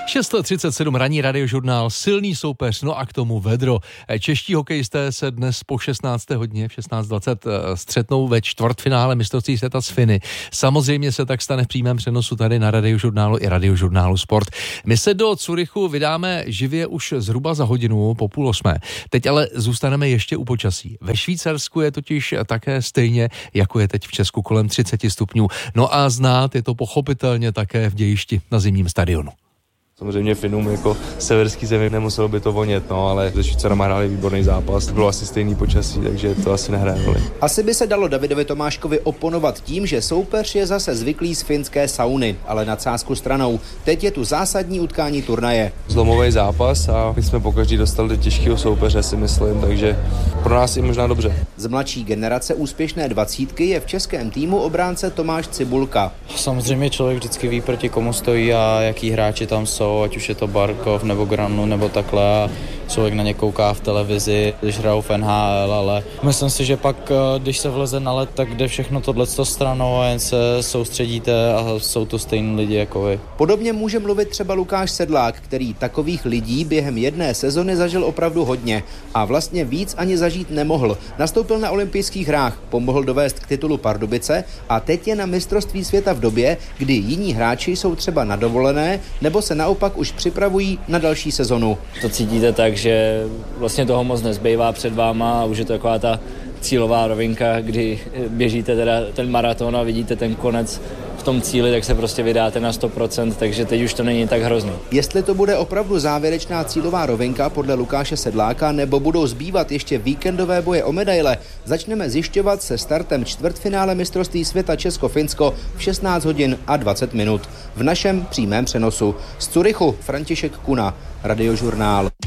6:37 ranní radiožurnál, silný soupeř, no a k tomu vedro. Čeští hokejisté se dnes po 16. hodině v 16:20 střetnou ve čtvrtfinále mistrovství světa s Finy. Samozřejmě se tak stane v přímém přenosu tady na radiožurnálu i radiožurnálu Sport. My se do Curychu vydáme živě už zhruba za hodinu po 7:30. Teď ale zůstaneme ještě u počasí. Ve Švýcarsku je totiž také stejně, jako je teď v Česku, kolem 30 stupňů. No a znát je to pochopitelně také v Dějišti na zimním stadionu. Samozřejmě Finům jako severský zemi nemuselo by to vonět, no, ale ze Švýcarama hráli výborný zápas. Bylo asi stejný počasí, takže to asi nehraje roli. Asi by se dalo Davidovi Tomáškovi oponovat tím, že soupeř je zase zvyklý z finské sauny, ale nadsázku stranou. Teď je tu zásadní utkání turnaje. Zlomový zápas a my jsme pokaždý dostali do těžkého soupeře, si myslím, takže pro nás je možná dobře. Z mladší generace úspěšné 20 je v českém týmu obránce Tomáš Cibulka. Samozřejmě člověk vždycky ví, proti komu stojí a jaký hráči tam jsou, ať už je to Barkov nebo Granu nebo takhle, a člověk na ně kouká v televizi, když hrajou v NHL, ale myslím si, že pak, když se vleze na led, tak jde všechno tohleto stranou a jen se soustředíte a jsou to stejní lidi jako vy. Podobně může mluvit třeba Lukáš Sedlák, který takových lidí během jedné sezony zažil opravdu hodně a vlastně víc ani zažít nemohl. Nastoupil na olympijských hrách, pomohl dovést k titulu Pardubice a teď je na mistrovství světa v době, kdy jiní hráči jsou třeba na dovolené nebo se naopak už připravují na další sezonu. To cítíte tak, že vlastně toho moc nezbývá před váma a už je to taková ta cílová rovinka, kdy běžíte teda ten maraton a vidíte ten konec v tom cíli, tak se prostě vydáte na 100%, takže teď už to není tak hrozný. Jestli to bude opravdu závěrečná cílová rovinka podle Lukáše Sedláka, nebo budou zbývat ještě víkendové boje o medaile, začneme zjišťovat se startem čtvrtfinále mistrovství světa Česko-Finsko v 16:20 v našem přímém přenosu. Z Curychu František Kuna, Radiožurnál.